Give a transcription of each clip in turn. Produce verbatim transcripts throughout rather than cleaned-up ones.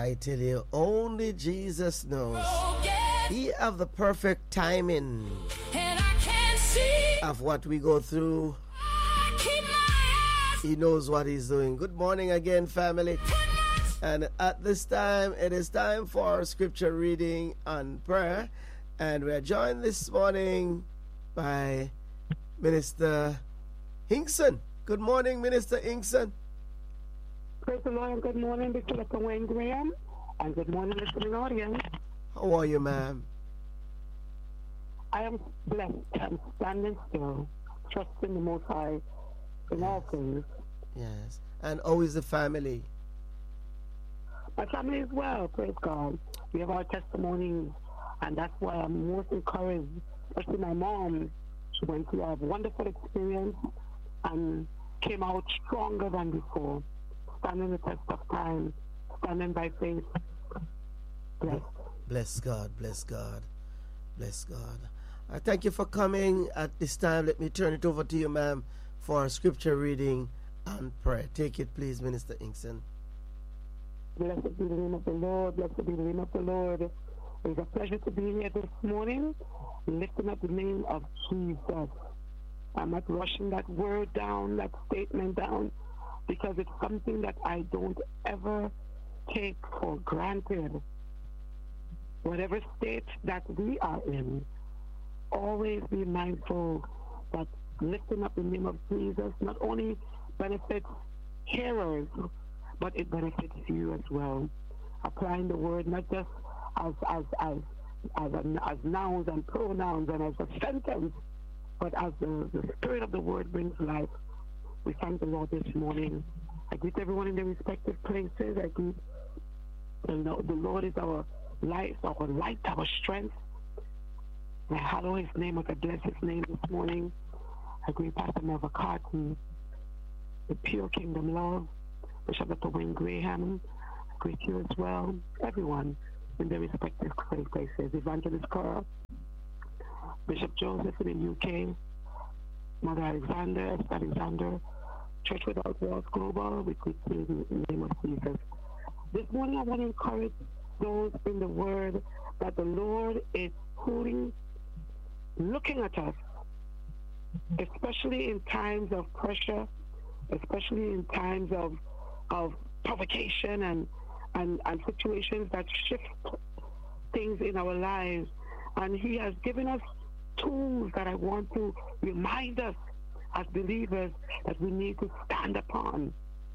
I tell you, only Jesus knows. He have the perfect timing of what we go through. He knows what he's doing. Good morning again, family. And at this time, it is time for scripture reading and prayer. And we are joined this morning by Minister Hinkson. Good morning, Minister Hinkson. Praise the Lord, and good morning, Mister Wayne Graham, and good morning, listening audience. How are you, ma'am? I am blessed. I'm standing still, trusting the Most High in all things. Yes. And how is the family? My family is well, praise God. We have our testimonies, and that's why I'm most encouraged, especially my mom. She went through a wonderful experience and came out stronger than before, standing the test of time, standing by faith. Bless. Bless God, bless God, bless God. I thank you for coming at this time. Let me turn it over to you, ma'am, for scripture reading and prayer. Take it, please, Minister Hinkson. Blessed be the name of the Lord. Blessed be the name of the Lord. It is a pleasure to be here this morning, lifting up the name of Jesus. I'm not rushing that word down, that statement down, because it's something that I don't ever take for granted. Whatever state that we are in, always be mindful that lifting up the name of Jesus not only benefits hearers, but it benefits you as well. Applying the word not just as as as as, a, as nouns and pronouns and as a sentence, but as the, the spirit of the word brings life. We thank the Lord this morning. I greet everyone in their respective places. I greet the, the Lord is our light, our light, our strength. I hallow his name, I bless his name this morning. I greet Pastor Melva Carton, the Pure Kingdom Love, Bishop Doctor Wayne Graham. I greet you as well. Everyone in their respective places. Evangelist Cora, Bishop Joseph in the U K, Mother Alexander, Esther Alexander, Church Without Walls Global. We greet you in the name of Jesus. This morning I want to encourage those in the word that the Lord is pulling, looking at us, especially in times of pressure, especially in times of of provocation and, and, and situations that shift things in our lives. And he has given us tools that I want to remind us as believers that we need to stand upon.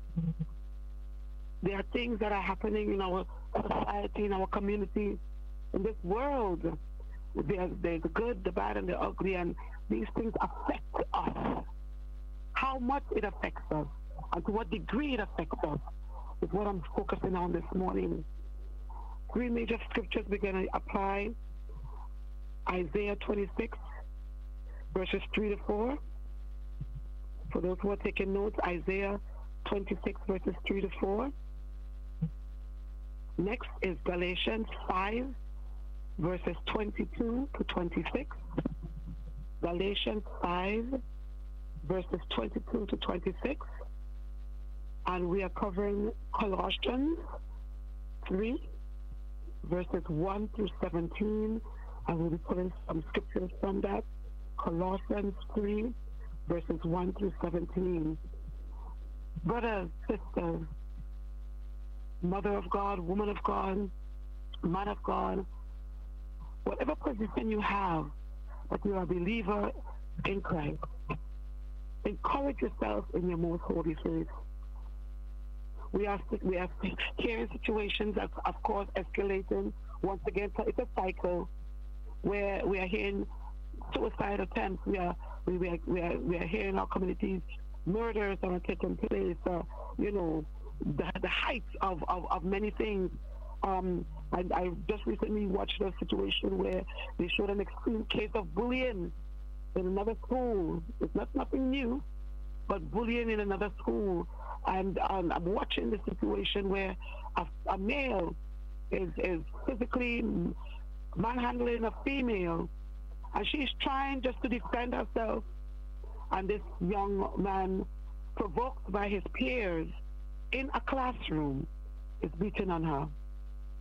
There are things that are happening in our society, in our community, in this world. There's, there's the good, the bad, and the ugly, and these things affect us. How much it affects us, and to what degree it affects us, is what I'm focusing on this morning. Three major scriptures we're going to apply. Isaiah twenty-six, verses three to four. For those who are taking notes, Isaiah twenty-six, verses three to four. Next is Galatians five, verses twenty-two to twenty-six. Galatians five, verses twenty-two to twenty-six. And we are covering Colossians three, verses one through seventeen. And we'll be putting some scriptures from that. Colossians three, verses one through seventeen. Brothers, sisters, mother of God, woman of God, man of God, whatever position you have, that you are a believer in Christ, encourage yourself in your most holy faith. We are we are hearing situations that, of course, escalating. Once again, it's a cycle where we are hearing suicide attempts. We are we, we are we are we are hearing our communities murders that are taking place. Uh, you know, the the height of, of, of many things. Um, I, I just recently watched a situation where they showed an extreme case of bullying in another school. It's not nothing new, but bullying in another school. And um, I'm watching the situation where a, a male is, is physically manhandling a female, and she's trying just to defend herself. And this young man, provoked by his peers in a classroom, is beating on her.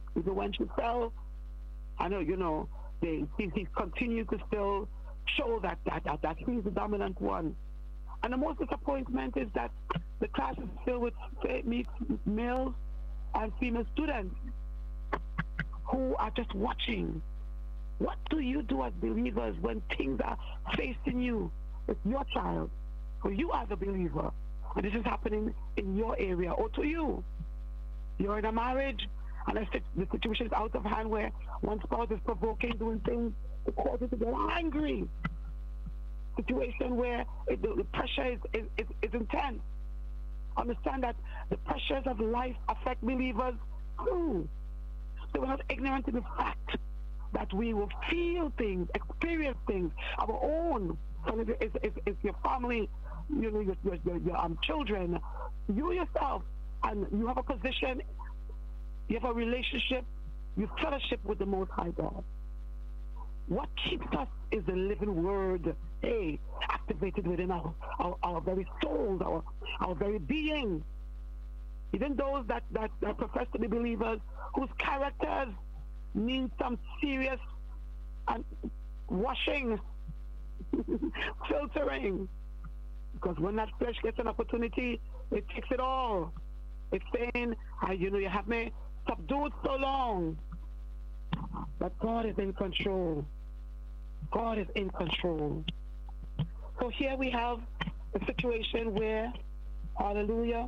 Even when she fell, I know, you know, they, he, he continued to still show that, that, that, that he's the dominant one. And the most disappointment is that the class is filled with males and female students who are just watching. What do you do as believers when things are facing you with your child, or you as a believer, and this is happening in your area or to you? You're in a marriage, and the situation is out of hand where one spouse is provoking, doing things to cause you to get angry. Situation where it, the, the pressure is, is, is, is intense. Understand that the pressures of life affect believers too. So we're not ignorant to the fact that we will feel things, experience things, our own. So it's, it's, it's your family, you know, your, your, your, your um, children, you yourself, and you have a position, you have a relationship, you fellowship with the Most High God. What keeps us is the living word, hey, activated within our, our, our very souls, our, our very being. Even those that, that, that profess to be believers, whose characters need some serious and washing, filtering. Because when that flesh gets an opportunity, it takes it all. It's saying, ah, you know, you have me subdued so long. But God is in control. God is in control. So here we have a situation where, hallelujah,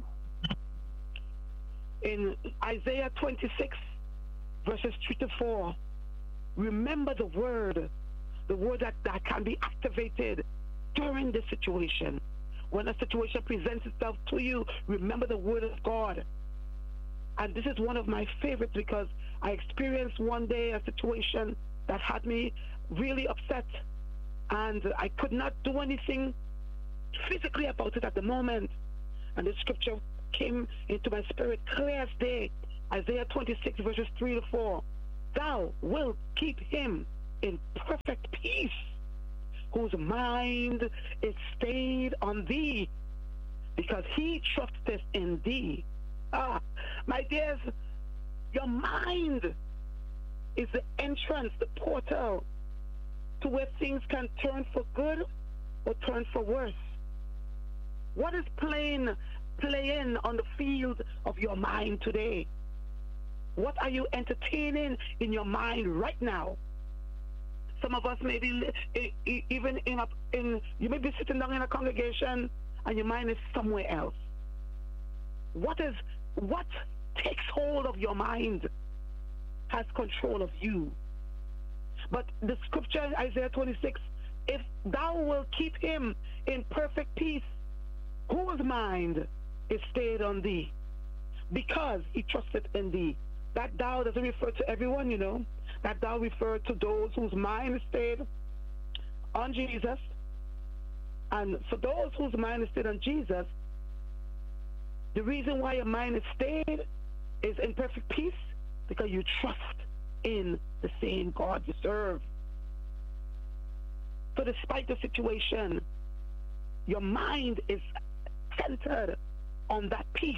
in Isaiah twenty-six, verses three to four, remember the word, the word that, that can be activated during this situation. When a situation presents itself to you, remember the word of God. And this is one of my favorites because I experienced one day a situation that had me really upset, and I could not do anything physically about it at the moment. And the scripture came into my spirit clear as day. Isaiah twenty-six, verses three to four. Thou wilt keep him in perfect peace, whose mind is stayed on thee, because he trusteth in thee. Ah, my dears, your mind is the entrance, the portal to where things can turn for good or turn for worse. What is playing, playing on the field of your mind today? What are you entertaining in your mind right now? Some of us may be even in a, in you may be sitting down in a congregation and your mind is somewhere else. What is what takes hold of your mind has control of you. But the scripture, Isaiah twenty-six, if thou wilt keep him in perfect peace, whose mind is stayed on thee, because he trusted in thee. That thou doesn't refer to everyone, you know. That thou refers to those whose mind is stayed on Jesus. And for those whose mind is stayed on Jesus, the reason why your mind is stayed is in perfect peace, because you trust in the same God you serve. So despite the situation, your mind is centered on that peace.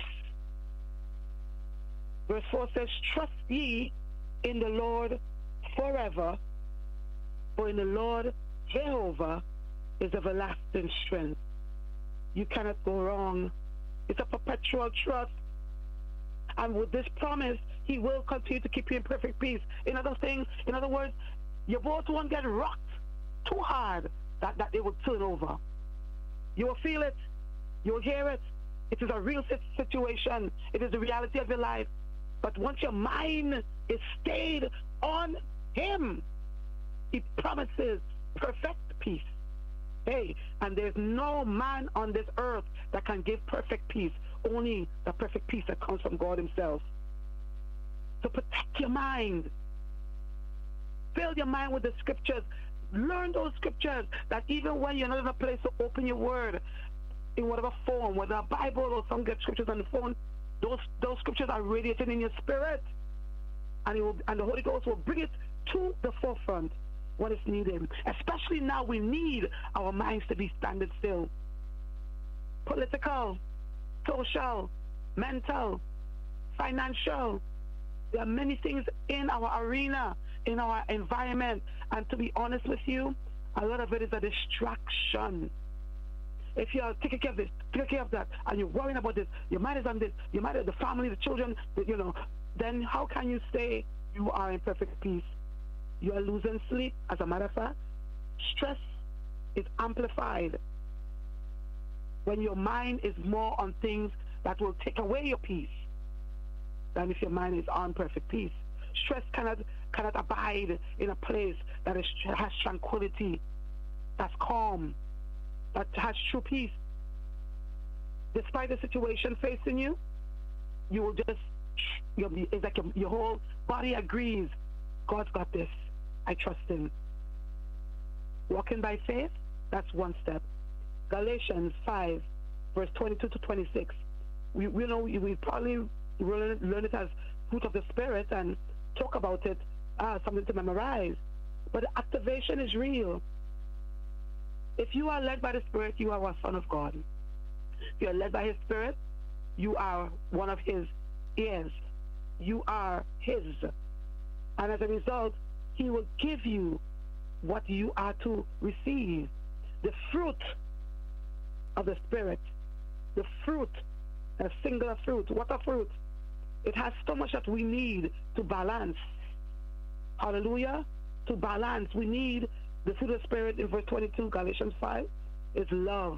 Verse four says, trust ye in the Lord forever, for in the Lord Jehovah is everlasting strength. You cannot go wrong. It's a perpetual trust. And with this promise, he will continue to keep you in perfect peace. In other things, in other words, your boat won't get rocked too hard that, that it will turn over. You will feel it. You will hear it. It is a real situation. It is the reality of your life. But once your mind is stayed on him, he promises perfect peace. Hey, and there's no man on this earth that can give perfect peace. Only the perfect peace that comes from God himself. So protect your mind. Fill your mind with the scriptures. Learn those scriptures that even when you're not in a place to open your word, in whatever form, whether a Bible or some good scriptures on the phone, those those scriptures are radiating in your spirit. And, it will, and the Holy Ghost will bring it to the forefront when it's needed. Especially now, we need our minds to be standing still. Political, social, mental, financial, There are many things in our arena, in our environment. And to be honest with you, a lot of it is a distraction. If you're taking care of this, taking care of that, and you're worrying about this, your mind is on this, your mind is the family, the children, you know, then how can you say you are in perfect peace? You are losing sleep. As a matter of fact, stress is amplified when your mind is more on things that will take away your peace than if your mind is on perfect peace. Stress cannot cannot abide in a place that is, has tranquility, that's calm, that has true peace. Despite the situation facing you, you will just, you'll be, it's like your, your whole body agrees, God's got this. I trust him. Walking by faith, that's one step. Galatians five, verse twenty-two to twenty-six. We, we know we probably learn, learn it as fruit of the Spirit and talk about it, uh, something to memorize. But the activation is real. If you are led by the Spirit, you are a son of God. If you are led by his Spirit, you are one of his ears. You are his. And as a result, he will give you what you are to receive. The fruit of the Spirit. The fruit, a singular fruit. What a fruit. It has so much that we need to balance. Hallelujah. To balance. We need the fruit of the Spirit in verse twenty-two, Galatians five, is love.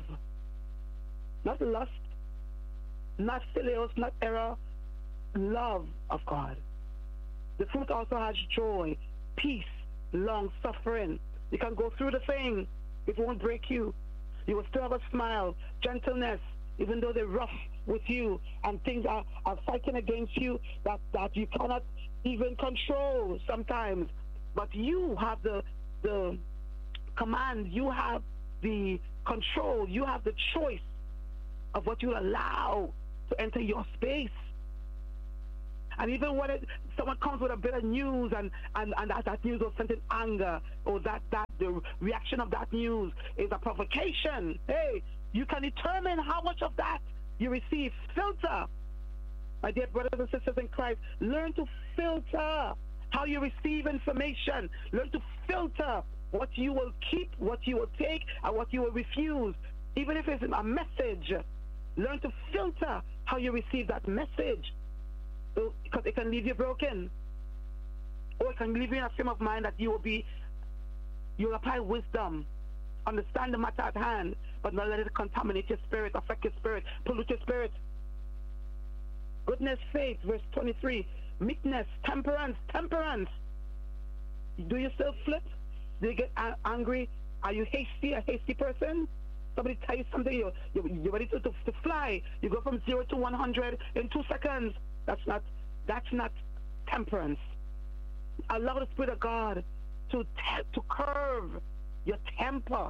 Not lust, not philios, not error. Love of God. The fruit also has joy, peace, long suffering. You can go through the thing. It won't break you. You will still have a smile, gentleness, even though they're rough with you and things are, are fighting against you that, that you cannot even control sometimes. But you have the the command, you have the control, you have the choice of what you allow to enter your space. And even when it, someone comes with a bit of news and, and, and that, that news was sent in anger, or that, that the reaction of that news is a provocation, hey, you can determine how much of that you receive. Filter. My dear brothers and sisters in Christ, learn to filter how you receive information. Learn to filter what you will keep, what you will take, and what you will refuse. Even if it's a message, learn to filter how you receive that message. Because it can leave you broken. Or it can leave you in a frame of mind that you will be, you'll apply wisdom, understand the matter at hand, but not let it contaminate your spirit, affect your spirit, pollute your spirit. Goodness, faith, verse twenty-three. Meekness, temperance, temperance. Do you still flip? Do you get a- angry? Are you hasty, a hasty person? Somebody tell you something, you're, you're, you're ready to, to, to fly. You go from zero to one hundred in two seconds. That's not, that's not temperance. Allow the Spirit of God to, te- to curve your temper.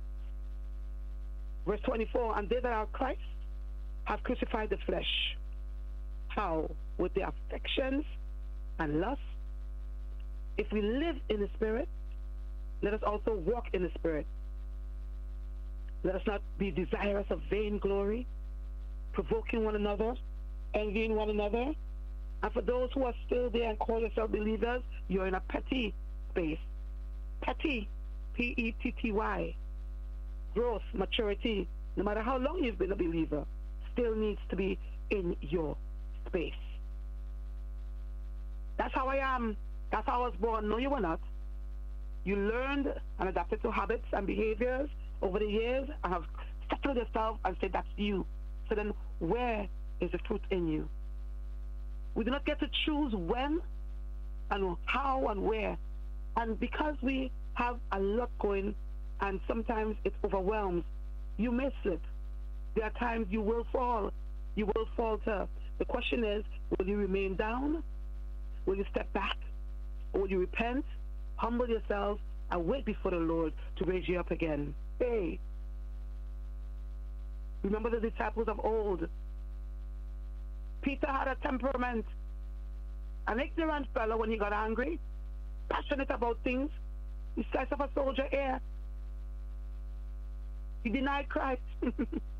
Verse twenty-four, and they that are Christ have crucified the flesh. How? With their affections and lusts. If we live in the Spirit, let us also walk in the Spirit. Let us not be desirous of vainglory, provoking one another, envying one another. And for those who are still there and call yourselves believers, you're in a petty space. Petty, P E T T Y. Growth, maturity, no matter how long you've been a believer, still needs to be in your space. That's how I am. That's how I was born. No, you were not. You learned and adapted to habits and behaviors over the years and have settled yourself and said that's you. So then where is the fruit in you? We do not get to choose when and how and where. And because we have a lot going and sometimes it overwhelms, you may slip. There are times you will fall. You will falter. The question is, will you remain down? Will you step back? Or will you repent, humble yourself, and wait before the Lord to raise you up again? Hey, remember the disciples of old. Peter had a temperament, an ignorant fellow when he got angry, passionate about things, the size of a soldier here. He denied Christ.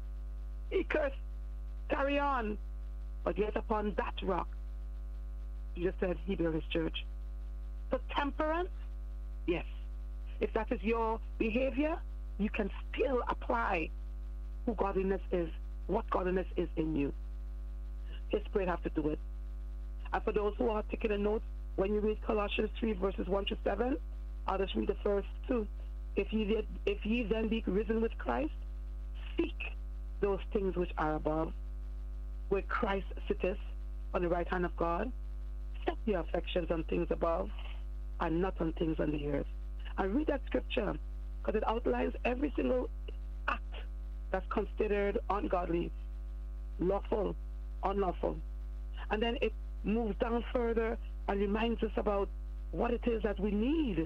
He cursed, carry on. But yet upon that rock, You just said he built his church. So temperance, yes. If that is your behavior, you can still apply who godliness is, what godliness is in you. His Spirit have to do it. And for those who are taking a note, when you read Colossians three, verses one to seven, I'll just read the first two. If ye, did, if ye then be risen with Christ, seek those things which are above, where Christ sitteth on the right hand of God. Set your affections on things above and not on things on the earth. And read that scripture, because it outlines every single act that's considered ungodly, lawful, unlawful. And then it moves down further and reminds us about what it is that we need.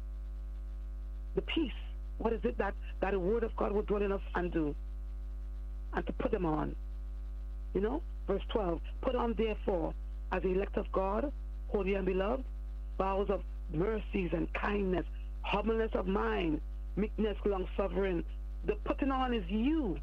The peace. What is it that, that the Word of God will dwell in us and do? And to put them on. You know? Verse twelve. Put on therefore, as the elect of God, holy and beloved, vows of mercies and kindness, humbleness of mind, meekness, long-suffering. The putting on is you.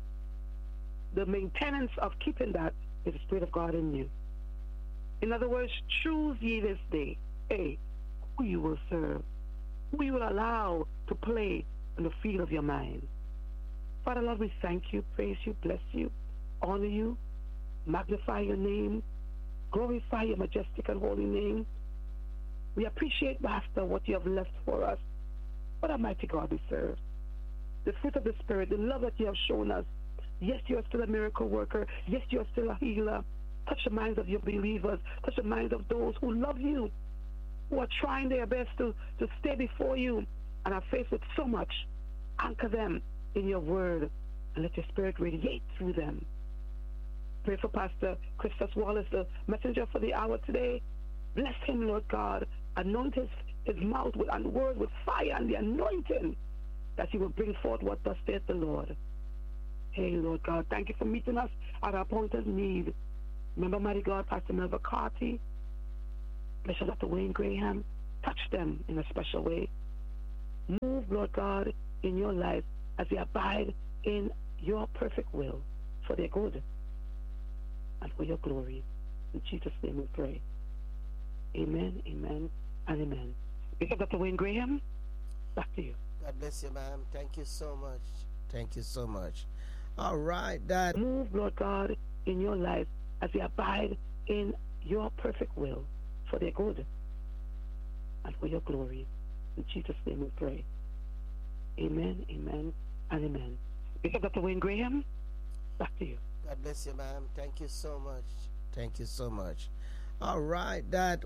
The maintenance of keeping that is the Spirit of God in you. In other words, choose ye this day, A, who you will serve, who you will allow to play in the field of your mind. Father, Lord, we thank you, praise you, bless you, honor you, magnify your name, glorify your majestic and holy name. We appreciate, Master, what you have left for us. What a mighty God we serve. The fruit of the Spirit, the love that you have shown us. Yes, you are still a miracle worker. Yes, you are still a healer. Touch the minds of your believers. Touch the minds of those who love you, who are trying their best to, to stay before you and are faced with so much. Anchor them in your word and let your Spirit radiate through them. Pray for Pastor Christos Wallace, the messenger for the hour today. Bless him, Lord God. Anoint his, his mouth with and word with fire and the anointing, that he will bring forth what thus saith the Lord. Hey, Lord God, thank you for meeting us at our appointed need. Remember, mighty God, Pastor Melva Carty, Bishop Doctor Wayne Graham, touch them in a special way. Move, Lord God, in your life as they abide in your perfect will for their good and for your glory. In Jesus' name we pray. Amen, amen, and amen. Bishop Doctor Wayne Graham, back to you. God bless you, ma'am. Thank you so much. Thank you so much. All right, Dad. Move, Lord God, in your life as they abide in your perfect will for their good and for your glory. In Jesus' name we pray. Amen, amen, and amen. Bishop Doctor Wayne Graham, back to you. God bless you, ma'am. Thank you so much. Thank you so much. All right, Dad.